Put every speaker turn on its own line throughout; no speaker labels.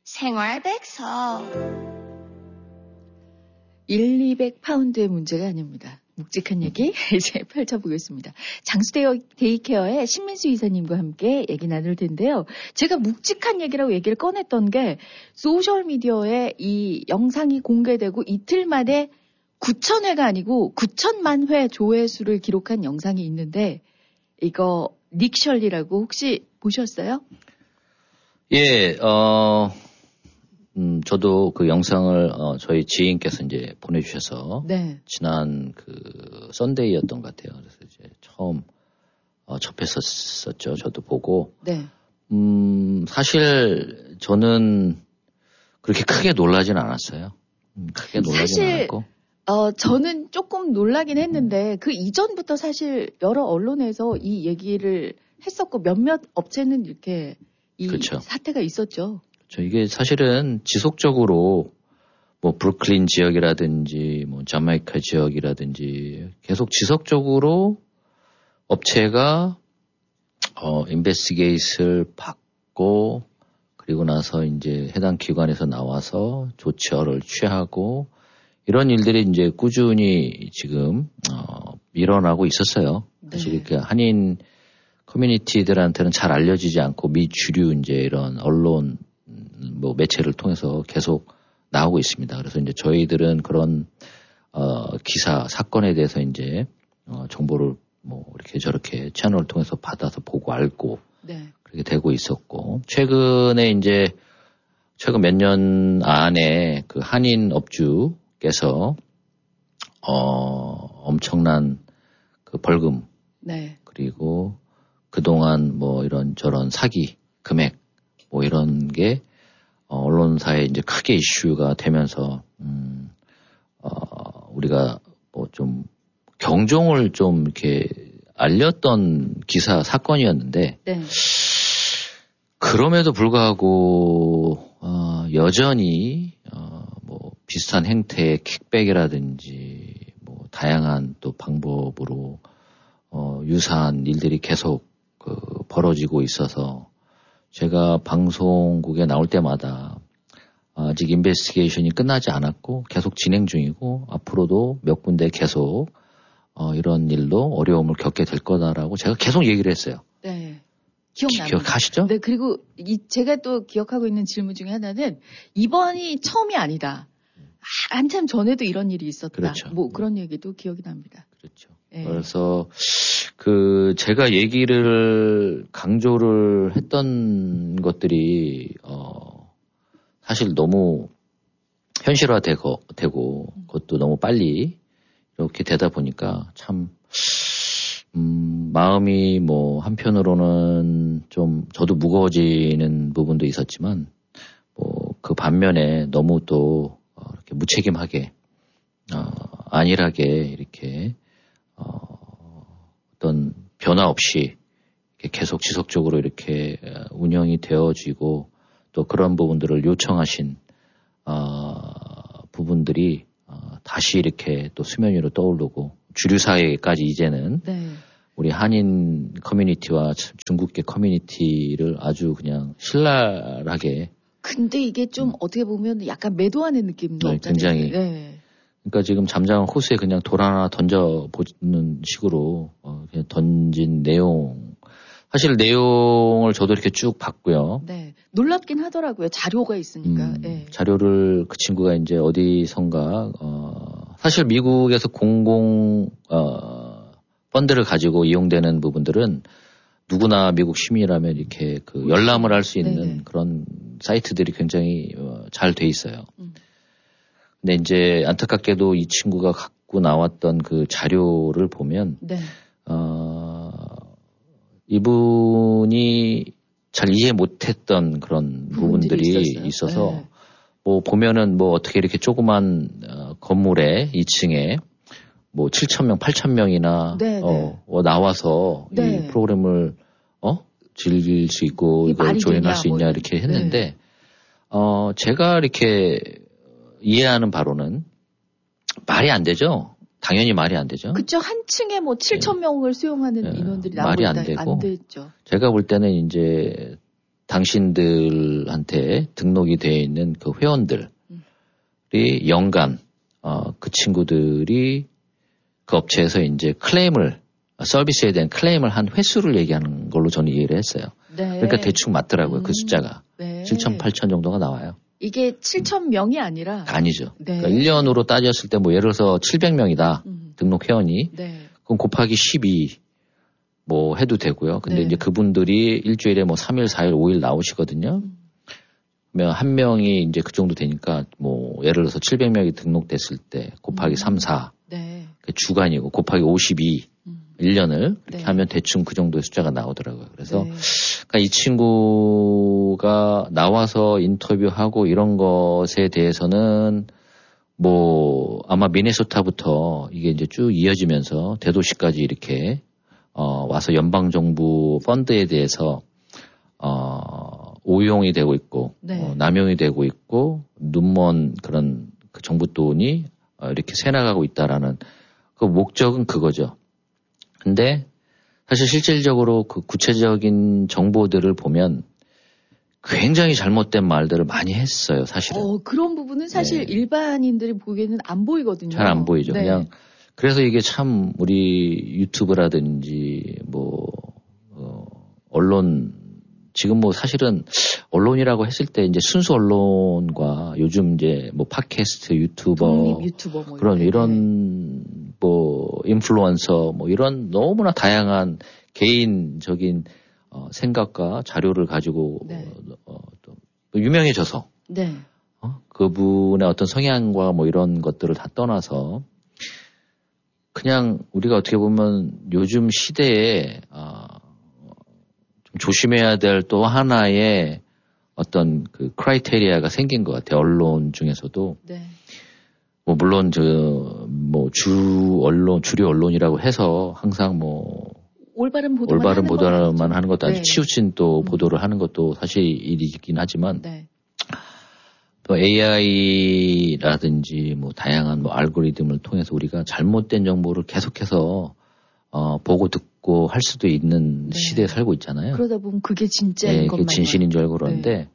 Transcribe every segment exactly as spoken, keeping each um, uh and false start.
생활백서.
일, 이백 파운드의 문제가 아닙니다. 묵직한 얘기 이제 펼쳐보겠습니다. 장수데이 데이케어의 신민수 이사님과 함께 얘기 나눌 텐데요. 제가 묵직한 얘기라고 얘기를 꺼냈던 게 소셜미디어에 이 영상이 공개되고 이틀 만에 구천 회가 아니고 구천만 회 조회수를 기록한 영상이 있는데 이거 닉셜리라고 혹시 보셨어요?
예, 어, 음, 저도 그 영상을 어, 저희 지인께서 이제 보내주셔서
네.
지난 그 썬데이였던 것 같아요. 그래서 이제 처음 어, 접했었죠. 저도 보고.
네.
음, 사실 저는 그렇게 크게 놀라진 않았어요. 음, 크게 놀라진
사실,
않았고.
어, 저는 조금 놀라긴 했는데 그 이전부터 사실 여러 언론에서 이 얘기를 했었고 몇몇 업체는 이렇게 이
그렇죠.
사태가 있었죠.
저 이게 사실은 지속적으로 뭐 브루클린 지역이라든지 뭐 자메이카 지역이라든지 계속 지속적으로 업체가 어 인베스티게이트를 받고 그리고 나서 이제 해당 기관에서 나와서 조처를 취하고 이런 일들이 이제 꾸준히 지금 어 일어나고 있었어요.
네.
사실 이렇게 한인 커뮤니티들한테는 잘 알려지지 않고 미주류 이제 이런 언론 뭐 매체를 통해서 계속 나오고 있습니다. 그래서 이제 저희들은 그런 어 기사 사건에 대해서 이제 어 정보를 뭐 이렇게 저렇게 채널을 통해서 받아서 보고 알고
네.
그렇게 되고 있었고 최근에 이제 최근 몇 년 안에 그 한인 업주께서 어 엄청난 그 벌금
네.
그리고 그동안 뭐 이런 저런 사기 금액 뭐 이런 게 어, 언론사에 이제 크게 이슈가 되면서 음, 어, 우리가 뭐 좀 경종을 좀 이렇게 알렸던 기사 사건이었는데
네.
그럼에도 불구하고 어, 여전히 어, 뭐 비슷한 행태의 킥백이라든지 뭐 다양한 또 방법으로 어, 유사한 일들이 계속 그 벌어지고 있어서 제가 방송국에 나올 때마다 아직 인베스티게이션이 끝나지 않았고 계속 진행 중이고 앞으로도 몇 군데 계속 어, 이런 일로 어려움을 겪게 될 거다라고 제가 계속 얘기를 했어요.
네. 기억납니다.
기억하시죠?
네, 그리고 이 제가 또 기억하고 있는 질문 중에 하나는 이번이 처음이 아니다. 아, 한참 전에도 이런 일이 있었다.
그렇죠.
뭐 그런 얘기도 기억이 납니다.
그렇죠.
네.
그래서 그 제가 얘기를 강조를 했던 것들이 어 사실 너무 현실화되고 되고 그것도 너무 빨리 이렇게 되다 보니까 참 음, 마음이 뭐 한편으로는 좀 저도 무거워지는 부분도 있었지만 뭐 그 반면에 너무 또 어, 이렇게 무책임하게 어, 안일하게 이렇게 어, 어떤 변화 없이 계속 지속적으로 이렇게 운영이 되어지고 또 그런 부분들을 요청하신 어, 부분들이 어, 다시 이렇게 또 수면 위로 떠오르고 주류 사회까지 이제는
네.
우리 한인 커뮤니티와 중국계 커뮤니티를 아주 그냥 신랄하게
근데 이게 좀 음. 어떻게 보면 약간 매도하는 느낌도
네,
없잖아요.
굉장히.
네.
그러니까 지금 잠잠한 호수에 그냥 돌 하나 던져보는 식으로 어, 그냥 던진 내용. 사실 내용을 저도 이렇게 쭉 봤고요.
네. 놀랍긴 하더라고요. 자료가 있으니까.
음,
네.
자료를 그 친구가 이제 어디선가 어, 사실 미국에서 공공 어, 펀드를 가지고 이용되는 부분들은 누구나 미국 시민이라면 이렇게 그 열람을 할 수 있는
네네.
그런 사이트들이 굉장히 어, 잘 돼 있어요.
음.
근데 이제 안타깝게도 이 친구가 갖고 나왔던 그 자료를 보면
네.
어, 이분이 잘 이해 못했던 그런 부분들이
있었어요.
있어서
네.
뭐 보면은 뭐 어떻게 이렇게 조그만 어, 건물에 이 층에 뭐 칠천 명, 팔천 명이나
네,
어,
네.
어, 나와서
네.
이 프로그램을 어 즐길 수 있고 이걸 조인할 수 있냐
뭐
이렇게 했는데
네.
어 제가 이렇게 이해하는 바로는 말이 안 되죠. 당연히 말이 안 되죠.
그쵸. 한 층에 뭐 칠천 명을 수용하는
네.
인원들이
말이
나오고
안
있다.
되고.
안 됐죠.
제가 볼 때는 이제 당신들한테 등록이 되어 있는 그 회원들이 음. 연간 어, 그 친구들이 그 업체에서 이제 클레임을 서비스에 대한 클레임을 한 횟수를 얘기하는 걸로 저는 이해를 했어요. 네. 그러니까 대충 맞더라고요. 음. 그 숫자가. 네. 칠천, 팔천 정도가 나와요.
이게 칠천 명이 아니라?
아니죠. 네. 그러니까 일 년으로 따졌을 때 뭐 예를 들어서 칠백 명이다. 음. 등록 회원이. 네. 그럼 곱하기 십이 뭐 해도 되고요. 근데 네. 이제 그분들이 일주일에 뭐 삼 일, 사 일, 오 일 나오시거든요. 음. 그러면 한 명이 이제 그 정도 되니까 뭐 예를 들어서 칠백 명이 등록됐을 때 곱하기 음. 삼, 사. 네. 그 주간이고 곱하기 오십이. 음. 일 년을 그렇게 네. 하면 대충 그 정도의 숫자가 나오더라고요. 그래서 네. 그러니까 이 친구가 나와서 인터뷰하고 이런 것에 대해서는 뭐 아마 미네소타부터 이게 이제 쭉 이어지면서 대도시까지 이렇게 어 와서 연방정부 펀드에 대해서 어 오용이 되고 있고 네. 어, 남용이 되고 있고 눈먼 그런 그 정부 돈이 어, 이렇게 새나가고 있다라는 그 목적은 그거죠. 근데 사실 실질적으로 그 구체적인 정보들을 보면 굉장히 잘못된 말들을 많이 했어요, 사실은.
어, 그런 부분은 사실 네. 일반인들이 보기에는 안 보이거든요.
잘 안 보이죠. 네. 그냥 그래서 이게 참 우리 유튜브라든지 뭐 어, 언론 지금 뭐 사실은 언론이라고 했을 때 이제 순수 언론과 요즘 이제 뭐 팟캐스트, 유튜버,
독립 유튜버 뭐
그런 이런 뭐 인플루언서 뭐 이런 너무나 다양한 개인적인 어, 생각과 자료를 가지고 네. 어, 어, 또 유명해져서 네. 어? 그분의 어떤 성향과 뭐 이런 것들을 다 떠나서 그냥 우리가 어떻게 보면 요즘 시대에 어, 좀 조심해야 될 또 하나의 어떤 그 크라이테리아가 생긴 것 같아요. 언론 중에서도. 네. 뭐 물론 저 뭐 주 언론 주류 언론이라고 해서 항상 뭐
올바른 보도만
올바른
하는
보도만 하는 것도 아니고
네.
치우친 또 음. 보도를 하는 것도 사실 일이긴 하지만 네. 또 에이아이라든지 뭐 다양한 뭐 알고리즘을 통해서 우리가 잘못된 정보를 계속해서 어 보고 듣고 할 수도 있는 네. 시대에 살고 있잖아요.
그러다 보면 그게 진짜인
네,
것만
그게 진실인 줄 알고 그러는데 네.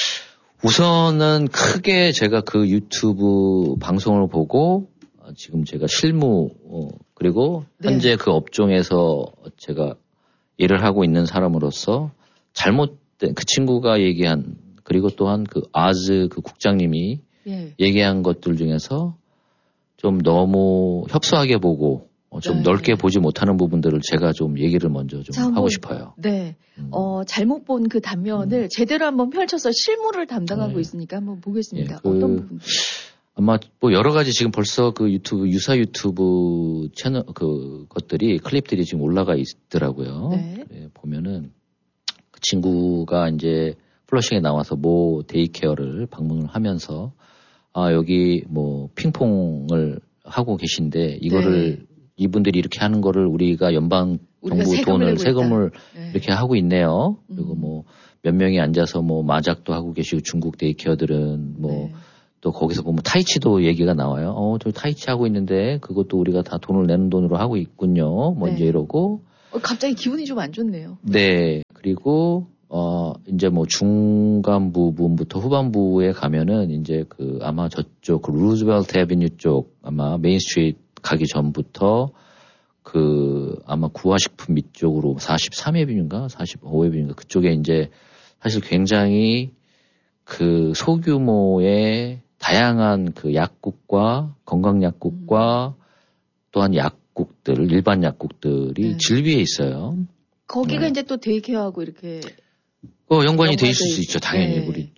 우선은 크게 제가 그 유튜브 방송을 보고 지금 제가 실무 어, 그리고 현재 네. 그 업종에서 제가 일을 하고 있는 사람으로서 잘못된 그 친구가 얘기한 그리고 또한 그 아즈 그 국장님이 네. 얘기한 것들 중에서 좀 너무 협소하게 보고 어, 좀 네. 넓게 보지 못하는 부분들을 제가 좀 얘기를 먼저 좀 하고 뭐, 싶어요.
네. 음. 어, 잘못 본 그 단면을 음. 제대로 한번 펼쳐서 실무를 담당하고 네. 있으니까 한번 보겠습니다. 네, 그, 어떤 부분들?
아마 뭐 여러 가지 지금 벌써 그 유튜브, 유사 유튜브 채널, 그 것들이, 클립들이 지금 올라가 있더라고요. 네. 네, 보면은 그 친구가 이제 플러싱에 나와서 모 데이케어를 방문을 하면서 아, 여기 뭐 핑퐁을 하고 계신데 이거를 네. 이분들이 이렇게 하는 거를 우리가 연방 정부 돈을 세금을 네. 이렇게 하고 있네요. 음. 그리고 뭐 몇 명이 앉아서 뭐 마작도 하고 계시고 중국 데이케어들은 뭐 또 네. 거기서 보면 타이치도 얘기가 나와요. 어, 저 타이치 하고 있는데 그것도 우리가 다 돈을 내는 돈으로 하고 있군요. 뭐 네. 이제 이러고.
어, 갑자기 기분이 좀 안 좋네요.
네. 그리고 어, 이제 뭐 중간 부분부터 후반부에 가면은 이제 그 아마 저쪽 그 루즈벨트 애비뉴 쪽 아마 메인 스트리트 가기 전부터 그 아마 구화식품 밑쪽으로 사십삼 애비뉴인가 사십오 애비뉴인가 그쪽에 이제 사실 굉장히 그 소규모의 다양한 그 약국과 건강약국과 음. 또한 약국들 일반 약국들이 네. 질비해 있어요.
거기가 네. 이제 또 데이케어하고 이렇게
어, 연관이 돼 있을 수 있죠. 당연히. 네. 우리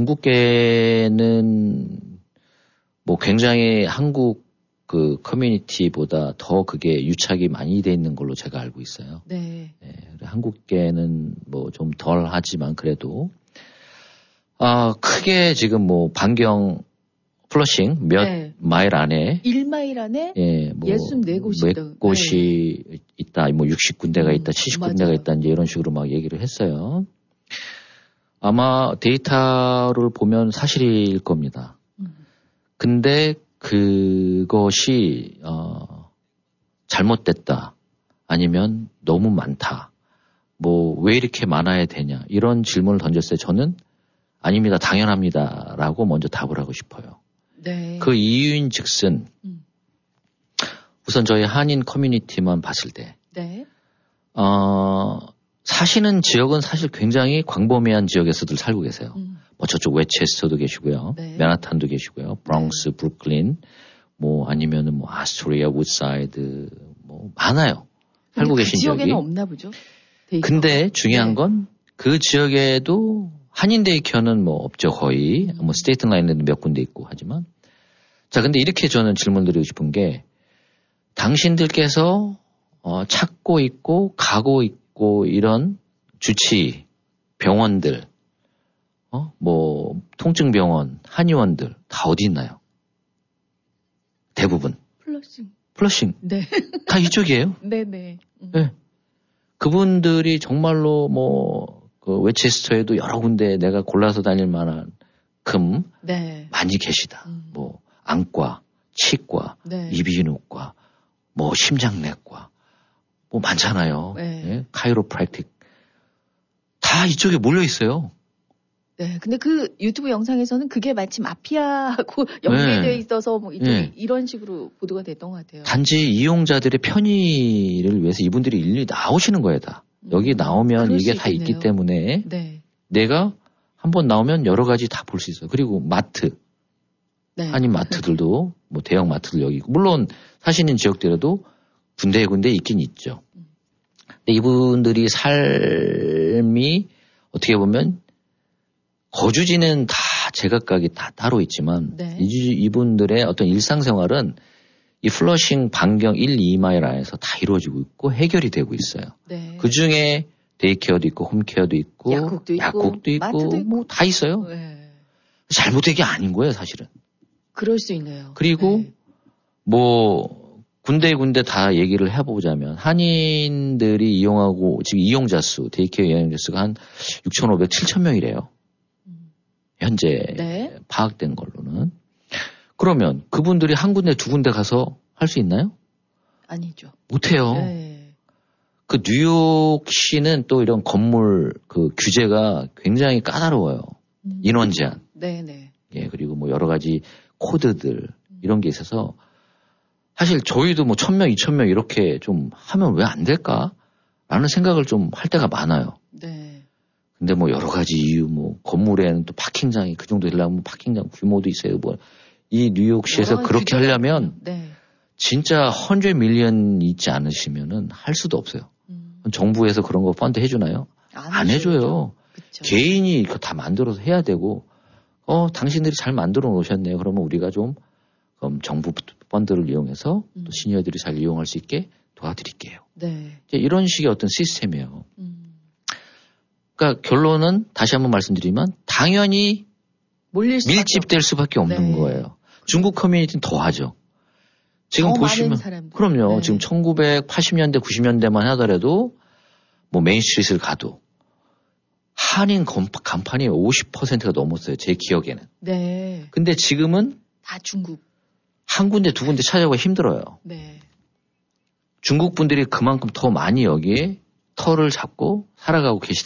중국계는 뭐 굉장히 한국 그 커뮤니티보다 더 그게 유착이 많이 돼 있는 걸로 제가 알고 있어요. 네. 네. 한국계는 뭐 좀 덜 하지만 그래도 아, 크게 지금 뭐 반경 플러싱 몇 네. 마일 안에
일 마일 안에
예, 뭐
예순네 곳이
몇 곳이 네. 있다. 뭐 육십 군데가 있다. 음, 칠십 군데가 맞아요. 있다. 이제 이런 식으로 막 얘기를 했어요. 아마 데이터를 보면 사실일 겁니다. 음. 근데 그것이 어, 잘못됐다. 아니면 너무 많다. 뭐 왜 이렇게 많아야 되냐 이런 질문을 던졌을 때 저는 아닙니다. 당연합니다라고 먼저 답을 하고 싶어요.
네.
그 이유인 즉슨
음.
우선 저희 한인 커뮤니티만 봤을 때
네.
어, 사시는 지역은 사실 굉장히 광범위한 지역에서들 살고 계세요.
음.
뭐 저쪽 웨체스터도 계시고요.
네.
맨하탄도 계시고요. 브롱스,
네.
브루클린 뭐 아니면은 뭐 아스토리아, 우드사이드 뭐 많아요. 살고 계신
그 지역에는
지역이.
없나 보죠. 데이터가.
근데 중요한
네.
건 그 지역에도 한인 데이케어는 뭐 없죠 거의.
음.
뭐 스테이트 라인에도 몇 군데 있고 하지만 자 근데 이렇게 저는 질문 드리고 싶은 게 당신들께서 어, 찾고 있고 가고 있고 이런 주치 병원들 어? 뭐 통증병원 한의원들 다 어디 있나요? 대부분
플러싱.
플러싱
네.
다 이쪽이에요.
네네. 음.
네. 그분들이 정말로 뭐, 그 웨체스터에도 여러 군데 내가 골라서 다닐 만한 금
네.
많이 계시다.
음.
뭐, 안과, 치과,
네.
이비인후과, 뭐, 심장내과, 뭐 많잖아요.
네.
예? 카이로프랙틱. 다 이쪽에 몰려 있어요.
네. 근데 그 유튜브 영상에서는 그게 마치 마피아하고 연계되어
네.
있어서 뭐 이쪽이
네.
이런 식으로 보도가 됐던 것 같아요.
단지 이용자들의 편의를 위해서 이분들이 일일이 나오시는 거예요, 다. 여기
음,
나오면
그럴
이게
수
다 있기
있겠네요.
때문에
네.
내가 한번 나오면 여러 가지 다 볼 수 있어요. 그리고 마트,
네.
한인 마트들도 뭐 대형 마트들 여기 있고 물론 사시는 지역들에도 군데군데 있긴 있죠. 근데 이분들이 삶이 어떻게 보면 거주지는 다 제각각이 다 따로 있지만
네.
이, 이분들의 어떤 일상생활은 이 플러싱 반경 일, 이 마일 안에서 다 이루어지고 있고 해결이 되고 있어요.
네.
그 중에 데이케어도 있고 홈케어도 있고
약국도 있고,
약국도 있고
마트도 있고.
뭐 다 있어요.
네.
잘못된 게 아닌 거예요, 사실은.
그럴 수 있네요.
그리고
네.
뭐 군데군데 다 얘기를 해보자면 한인들이 이용하고 지금 이용자 수, 데이케어 이용자 수가 한 육천오백, 칠천 명이래요. 현재
네.
파악된 걸로는. 그러면 그분들이 한 군데 두 군데 가서 할 수 있나요?
아니죠.
못해요.
네.
그 뉴욕시는 또 이런 건물 그 규제가 굉장히 까다로워요.
음.
인원 제한.
네네.
예, 그리고 뭐 여러 가지 코드들 이런 게 있어서 사실 저희도 뭐 천 명, 이천 명 이렇게 좀 하면 왜 안 될까? 라는 생각을 좀 할 때가 많아요.
네.
근데 뭐 여러 가지 이유 뭐 건물에는 또 파킹장이 그 정도 되려면 파킹장 규모도 있어요. 뭐 이 뉴욕시에서
여러
그렇게
규제가
하려면
있군요. 네.
진짜 hundred 밀리언 있지 않으시면은 할 수도 없어요.
음.
정부에서 그런 거 펀드 해주나요? 안 해줘요.
그쵸.
개인이 이거 다 만들어서 해야 되고, 어, 당신들이 잘 만들어 놓으셨네요. 그러면 우리가 좀, 그럼 정부 펀드를 이용해서
음.
또 시니어들이 잘 이용할 수 있게 도와드릴게요.
네.
이제 이런 식의 어떤 시스템이에요.
음.
그러니까 결론은 다시 한번 말씀드리면 당연히
몰릴 수밖에
밀집될 수밖에 없는
네.
거예요. 중국 커뮤니티는 더 하죠. 지금
더
보시면,
많은 사람들.
그럼요.
네.
지금 천구백팔십 년대, 구십 년대만 하더라도 뭐 메인스트리트를 가도 한인 건- 간판이 오십 퍼센트가 넘었어요. 제 기억에는.
네.
근데 지금은
다 중국.
한 군데 두 군데 찾아가기 힘들어요.
네.
중국 분들이 그만큼 더 많이 여기에 터를 잡고 살아가고 계시다.